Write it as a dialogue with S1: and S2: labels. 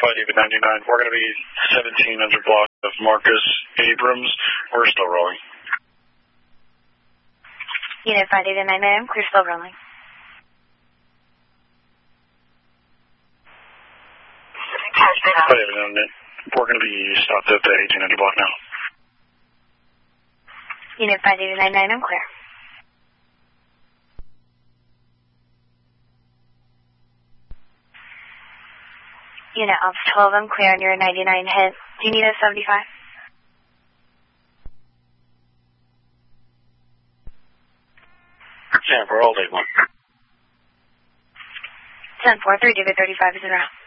S1: David 99. We're going to be 1700 block of Marcus Abrams. We're still rolling.
S2: Unit 5 David 99, clear, still rolling.
S1: David 99. We're going to be stopped at the 1800 block now.
S2: Unit 5 David 99, I'm clear. Unit Ops 12, I'm clear on your 99 hit. Do you need a 75?
S1: 10-4, all day 1.
S2: 10-4, 3 David 35 is in route.